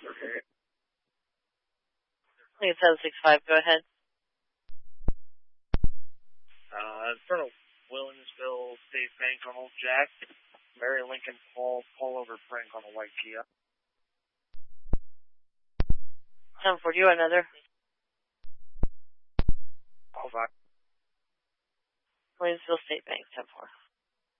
It's 765, go ahead. In front of Williamsville State Bank on Old Jack. Mary Lincoln pull over Frank on a white Kia. 10-4, do you want another? All right. Williamsville State Bank, 10-4.